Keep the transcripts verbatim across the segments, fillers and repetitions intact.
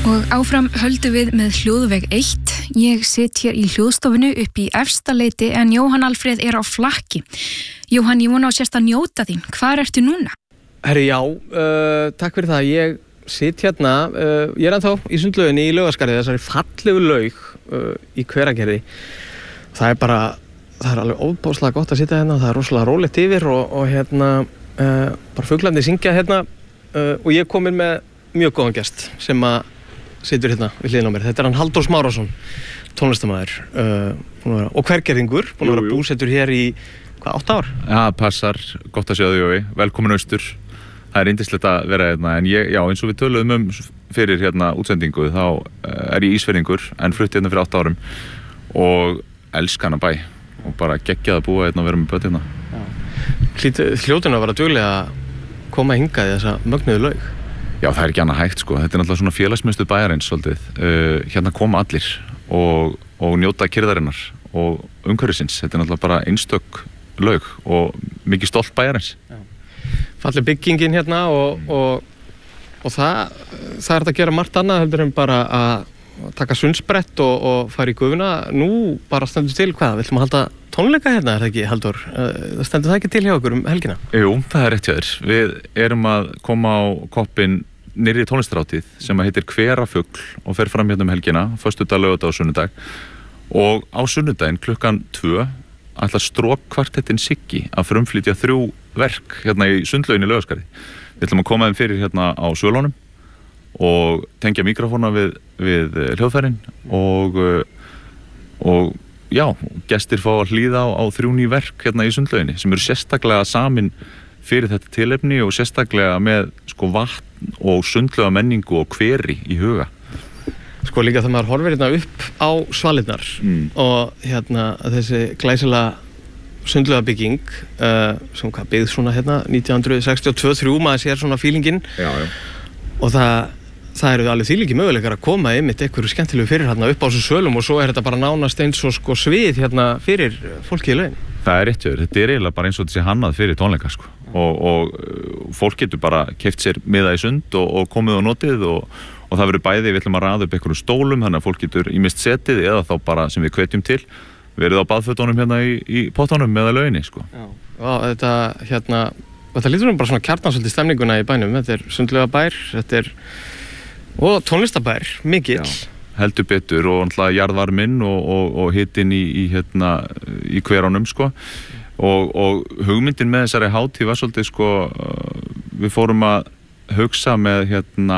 Og áfram höldum við með hljóðveg eitt. Ég sit hér í hljóðstofinu upp í efsta leiti en Jóhann Alfreð er á flakki. Jóhann, ég vona á sérst að njóta þín. Hvar ertu núna? Herri, já, uh, takk fyrir það. Ég sit hérna, uh, ég er ennþá í sundlauginni í Laugaskarði, þessari fallegu laug uh, í Hveragerði. Það er bara, það er alveg óbáslega gott að sitja hérna, það er rosalega rólegt yfir og, og hérna, uh, bara fuglandi syngja hérna uh, og ég er komin með mjög góðan gest sem að situr hérna við hliðina á mér. Þetta er hann Halldór Smárason, tónlistarmaður uh, og hvergerðingur, búinn að vera búsettur hér í, hvað, átta ár? Já, passar, gott að sjá þig, Jói. Velkomin austur. Það er yndislegt að vera hérna, en ég, já, eins og við töluðum um fyrir hérna útsendingu, þá er ég ísverðingur, en flutti hérna fyrir átta árum og elska hana bæ og bara geggjað að búa hérna og vera með börn hérna. Hljótin að vera duglega að koma hingað í þessa mögnuðu laug. Já, það er ekki annað hægt sko, þetta er náttúrulega svona félagsmiðstöð bæjarins svolítið. Uh, hérna koma allir og, og njóta kyrrðarinnar og umhverfisins, þetta er náttúrulega bara einstök laug og mikið stolt bæjarins. Já. Falleg byggingin hérna og, og, og það, það er að gera margt annað heldur en bara að taka sundsbrett og, og fara í gufuna. Nú bara stendur til hvað, viljum að halda tónleika hérna, er það ekki, Halldór? Það stendur það ekki til hjá okkur um helgina? Jú, það er rétt hjá þér. Við erum að koma á koppinn nýrri tónlistarhátíð sem að heitir Hverafugl og fer fram hérna um helgina, föstudag, laugardag og sunnudag. Og á sunnudaginn klukkan tvö ætla Strókkvartettin Siggi að frumflytja þrjú verk hérna í sundlauginni í Laugaskarði. Við ætlum að koma þeim fyrir hérna á svölunum og tengja mikrofóna við, við hljóðfærin og, og já, gestir fá að hlýða á, á þrjú ný verk hérna í sundlauginni sem eru sérstaklega samin fyrir þetta tilefni og sérstaklega með sko vatn og sundlauga menningu og hveri í huga. Sko líka þegar maður horfir hérna upp á svalirnar mm. og hérna þessi glæsilega sundlauga bygging uh, sem hvað byggð svona hérna nítján hundruð sextíu og tvö til þrjú, maður sér svona fílingin já, já. Og það, það eru alveg þvílíkir möguleikar að koma einmitt einhverju skemmtilegu fyrir hérna upp á þessu svölum og svo er þetta bara nánast eins og sko svið hérna fyrir fólki í laugin. Það er rétt, þetta er eiginlega bara eins og þessi hannað fyrir tónleika sko. og, og fólk getur bara keypt sér miða í sund og, og komið og notið og, og það verður bæði, við ætlum að raða upp einhverjum stólum þannig að fólk getur ímist setið eða þá bara sem við hvetjum til verið á baðfötunum hérna í, í pottunum með að lauginni sko. Já, og þetta hérna, þetta lítur um bara svona kjarnansvöldi stemninguna í bænum, þetta er sundlega bær, þetta er og tónlistabær, mikill. Já, heldur betur og náttúrulega jarðvarminn og, og, og hitinn í, í hérna í hverunum sko. Og, og hugmyndin með þessari hátíð var svolítið sko, við fórum að hugsa með hérna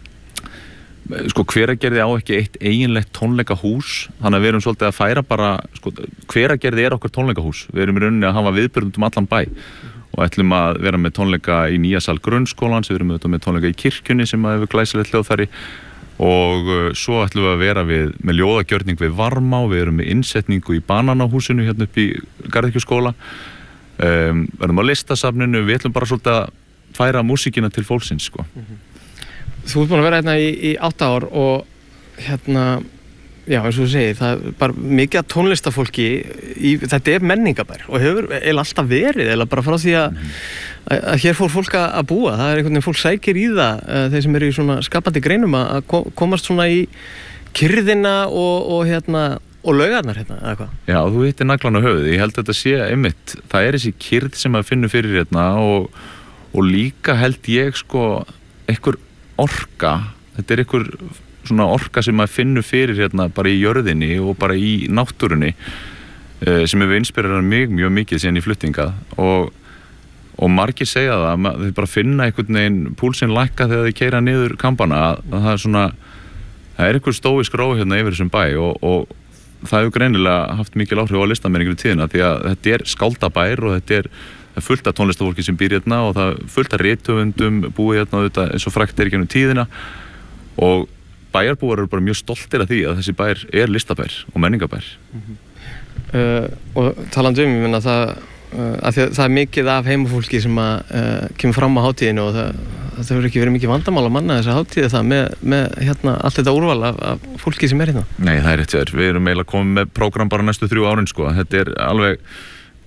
sko Hveragerði á ekki eitt eiginlegt tónleikahús, þannig að við erum svolítið að færa bara, sko Hveragerði er okkar tónleikahús, við erum í rauninni að hafa viðburðum um allan bæ og ætlum að vera með tónleika í nýja sal grunnskólans, við erum með tónleika í kirkjunni sem að hefur glæsilegt hljóðfæri og uh, svo ætlum við að vera við, með ljóðagjörning við Varmá, við erum með innsetningu í Bananahúsinu hérna upp í Garðyrkjuskóla, um, verðum á listasafninu, við ætlum bara svolítið að færa músíkina til fólksins sko. Mm-hmm. Þú ert búin að vera hérna í, í átta ár og hérna, já eins og þú segir, það er bara mikið að tónlistafólki, í, þetta er menningabær og hefur eiginlega alltaf verið, eiginlega bara frá því að, að, að hér fór fólk að búa, það er einhvern veginn fólk sækir í það, þeir sem eru í svona skapandi greinum að komast svona í kyrrðina og, og hérna, og laugarnar hérna, eða hvað? Já, þú hittir naglan á höfuðið, ég held að þetta sé einmitt, það er þessi kyrrð sem að finna fyrir hérna og, og líka held ég sko, einhver orka, þetta er einhver svona orka sem maður finnur fyrir hérna bara í jörðinni og bara í náttúrunni uh, sem hefur inspirerað mig mjög mikið síðan í fluttingað og, og margir segja það að þau bara finna einhvern veginn púlsinn lækka þegar þau keyra niður kampana að, að það er svona, það er einhver stóisk ró hérna yfir þessum bæ og, og það hefur greinilega haft mikil áhrif á listamenningu í tíðina því að þetta er skáldabær og þetta er Það er fullt af tónlistafólki sem býr hérna og það er fullt af rithöfundum búið hérna og þetta eins og frækt er í gegnum tíðina og bæjarbúar eru bara mjög stoltir af því að þessi bær er listabær og menningabær. Mm-hmm. uh, og talandi um, ég minna það, uh, að að það er mikið af heimafólki sem að uh, kemur fram á hátíðinu og það, það hefur ekki verið mikið vandamál að manna þessa hátíði það með, með hérna, allt þetta úrval af, af fólki sem er hérna. Nei, það er rétt, við erum eiginlega komið með prógram bara næstu þrjú árin sko, þetta er alveg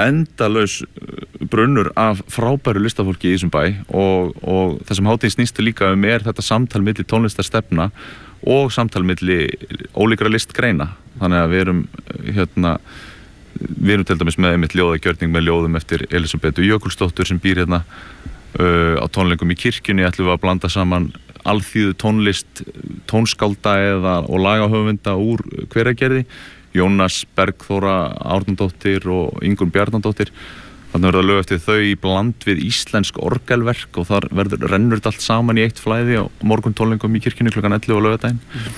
endalaus brunnur af frábæru listafólki í þessum bæ og, og það sem hátíðin snýstu líka um er þetta samtal milli tónlistarstefna og samtal milli ólíkra listgreina. Þannig að við erum hérna, við erum til dæmis með einmitt ljóðagjörning með ljóðum eftir Elísabetu Jökulsdóttur sem býr hérna uh, á tónleikum í kirkjunni. Ætlum við að blanda saman alþýðu tónlist, tónskálda eða og lagahöfunda úr Hveragerði. Jónas Bergþóra Árnadóttir og Ingunn Bjarnadóttir. Þannig verður lög eftir þau í bland við íslensk orgelverk og þar verður rennur þetta allt saman í eitt flæði á morgun tónleikum í kirkjunni klukkan ellefu á laugardaginn. Mm.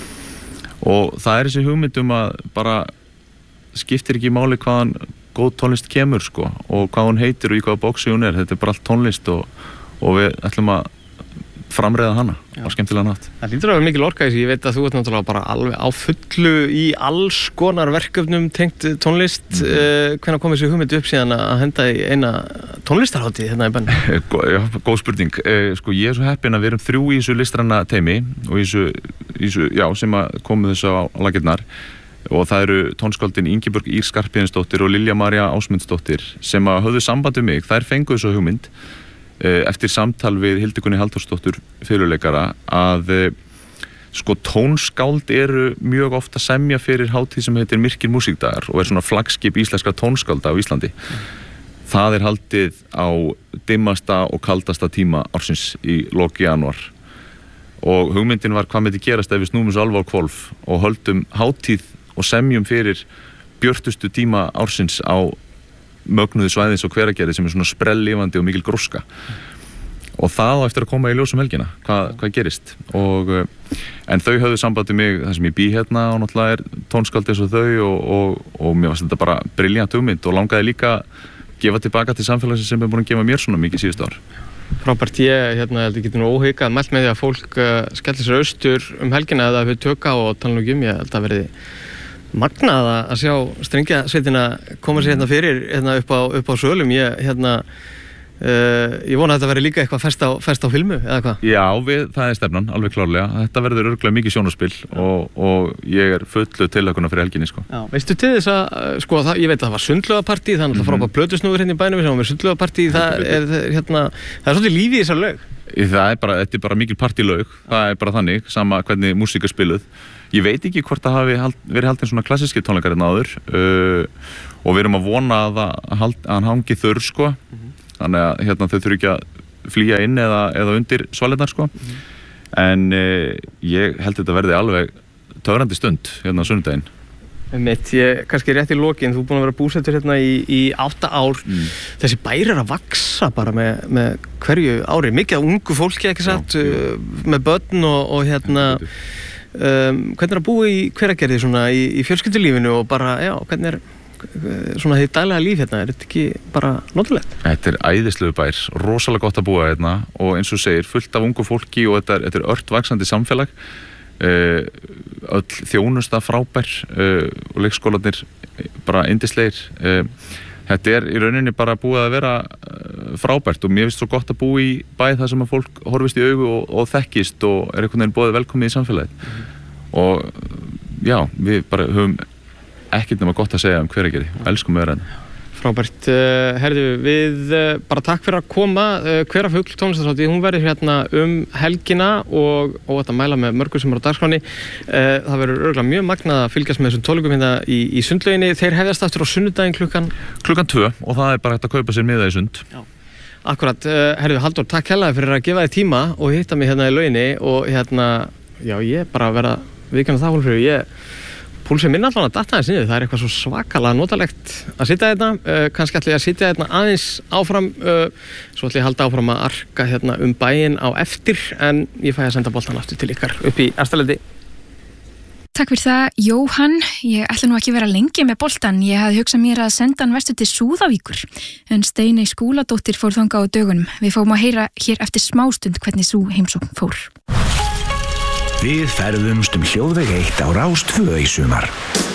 Og það er þessi hugmynd um að bara skiptir ekki máli hvaðan góð tónlist kemur sko og hvað hún heitir og í hvaða bóksi hún er. Þetta er bara allt tónlist og, og við ætlum að framreiða hana á skemmtilegan hátt. Það lítur að vera mikil orka í þessu. Ég veit að þú ert náttúrulega bara alveg á fullu í alls konar verkefnum tengt tónlist. Mm. Uh, hvenær kom þessi hugmynd upp síðan að henda í eina tónlistarhátíð hérna í bænum? Já, góð spurning. Uh, sko, ég er svo heppinn að við erum þrjú í þessu listræna teymi og í þessu, í þessu já, sem að komu þessu á laggirnar. Og það eru tónskáldin Ingibjörg Ýr Skarphéðinsdóttir og Lilja María Ásmundsdóttir sem að höfðu samband við mig. Þær fengu þessu hugmynd eftir samtal við Hildigunni Halldórsdóttur fiðluleikara að sko tónskáld eru mjög ofta semja fyrir hátíð sem heitir Myrkir músíkdagar og er svona flaggskip íslenskra tónskálda á Íslandi. Mm. Það er haldið á dimmasta og kaldasta tíma ársins í lok janúar og hugmyndin var hvað myndi gerast ef við snúmum svo alveg á hvolf og höldum hátíð og semjum fyrir björtustu tíma ársins á mögnuðu svæðins og Hveragerði sem er svona sprelllifandi og mikil gróska. Og það á eftir að koma í ljós um helgina, hvað, hvað gerist. Og, en þau höfðu sambandi mig þar sem ég bý hérna og náttúrulega er tónskáld eins og þau og, og, og mér varst þetta bara brilljant hugmynd og langaði líka gefa tilbaka til samfélagsins sem er búin að gefa mér svona mikið síðustu ár. Frábært, ég hérna, held ég geti nú óhyggjað mælt með því að fólk uh, skellir sér austur um helgina eða við tökka og tala nú um, ég held að verði magnað að sjá strengjasveitina koma sér hérna fyrir hérna upp á, upp á sölum. Ég, hérna, uh, ég vona að þetta verði líka eitthvað fest á, fest á filmu, eða hvað? Já, við, það er stefnan, alveg klárlega. Þetta verður örugglega mikið sjónarspil og, og ég er fullu tilhlökkunar fyrir helginni, sko. Já, veistu til þess að, sko, það, ég veit að það var sundlaugapartí, það er náttúrulega frábært plötusnúður hérna í bænum, sem var með sundlaugapartí, það er, hérna, það er svolítið lífi í þessar lög. Það er bara, þetta er bara mikil partílaug, það er bara þannig, sama hvernig músík er spiluð. Ég veit ekki hvort það hafi hald, verið haldin svona klassíski tónleikar hérna áður uh, og við erum að vona að, að, að hann hangi þurr sko, mm-hmm. þannig að hérna, þau þurfi ekki að flýja inn eða, eða undir svalirnar sko, mm-hmm. en uh, ég held þetta verði alveg töfrandi stund hérna á sunnudaginn. Mitt, ég, kannski rétt í lokin, þú er búin að vera búsettur hérna í, í átta ár, mm. þessi bær er að vaksa bara með, með hverju ári, mikið af ungu fólki ekki satt, já, já. með börn og, og hérna, um, hvernig er að búa í Hveragerði svona í, í fjölskyldulífinu og bara, já, hvernig er svona því daglega líf hérna, er þetta ekki bara notulegt? Þetta er æðislegu bær, rosalega gott að búa hérna og eins og segir, fullt af ungu fólki og þetta er, þetta er ört vaxandi samfélag. Uh, öll þjónusta frábær uh, og leikskólarnir bara yndislegir. Uh, þetta er í rauninni bara búið að vera uh, frábært og mér finnst svo gott að búa í bæ þar sem að fólk horfist í augu og, og þekkist og er einhvern veginn boðið velkomið í samfélagið. Mm-hmm. Og já, við bara höfum ekkert nema gott að segja um Hveragerði og elskum öðru enn. Frábært. Uh, herðu, við uh, bara takk fyrir að koma. Uh, Hverafugl tónlistarhátíð, hún verður hérna um helgina og, og þetta mæla með mörgum sem eru á dagskráni. Uh, það verður örugglega mjög magnað að fylgjast með þessum tónleikum hérna í, í sundlauginni. Þeir hefjast aftur á sunnudaginn klukkan? Klukkan tvö og það er bara hægt að kaupa sér miða í sund. Já. Akkurat. Uh, herðu, Halldór, takk hérlega fyrir að gefa þér tíma og hitta mig hérna í lauginni og hérna, já, ég bara verða viðkvæmur það hólfrið. Ég Púlsið minn allan að datta aðeins niður, það er eitthvað svo svakalega notalegt að sitja hérna, uh, kannski ætla ég að sitja hérna aðeins áfram, uh, svo ætla ég að halda áfram að arka hérna um bæinn á eftir, en ég fæ að senda boltan aftur til ykkar upp í Efstaleiti. Takk fyrir það, Jóhann. Ég ætla nú ekki vera lengi með boltan, ég hafði hugsað mér að senda hann vestur til Súðavíkur, en Steiney Skúladóttir fór þangað á dögunum. Við fáum að heyra hér eftir smástund hvernig sú heimsókn fór. Við ferðumst um hljóðveg eitt á Rás tvö í sumar.